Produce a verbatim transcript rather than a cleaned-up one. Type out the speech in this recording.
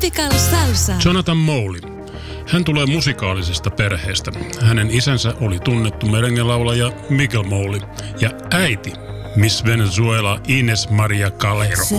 Tropical Salsa. Jonathan Mowley. Hän tulee musikaalisesta perheestä. Hänen isänsä oli tunnettu merengue-laulaja Miguel Mowley ja äiti Miss Venezuela Ines Maria Calero.